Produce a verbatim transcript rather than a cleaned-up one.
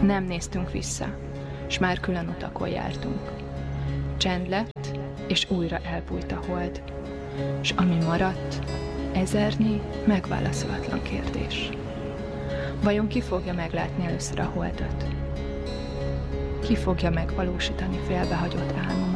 Nem néztünk vissza, s már külön utakon jártunk. Csend lett, és újra elbújt a hold, s ami maradt, ezernyi megválaszolatlan kérdés. Vajon ki fogja meglátni először a holdat? Ki fogja megvalósítani félbehagyott álmom?